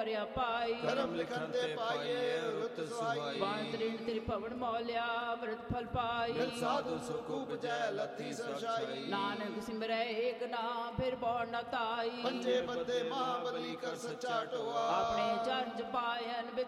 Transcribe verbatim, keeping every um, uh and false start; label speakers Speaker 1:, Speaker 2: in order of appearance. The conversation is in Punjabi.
Speaker 1: ਕਰਿਆ ਪਾਈ
Speaker 2: ਕਰਮ ਲਿਖਣ ਤੇ ਪਾਈਏ ਰੁੱਤ ਸੁਹਾਈ
Speaker 1: ਬਾਣ ਤ੍ਰਿਣ ਤ੍ਰਿ ਭਵਨ ਮੌਲਿਆ ਅੰਮ੍ਰਿਤ ਫਲ ਪਾਈ
Speaker 2: ਮਿਲ ਸਾਧੂ ਸੁਖ ਉਪਜੈ ਲੱਥੀ ਸਰਸ਼ਾਈ
Speaker 1: ਨਾਨਕ ਸਿਮਰੈ ਏਕ ਨਾਮ ਫਿਰ ਬੋੜ ਨ ਤਾਈ
Speaker 2: ਪੰਜੇ ਬੰਦੇ ਮਹਾਬਲੀ ਕਰ ਸੱਚਾ ਟੋਆ
Speaker 1: ਆਪਣੇ ਚਰਨ ਚ ਪਾਇਨ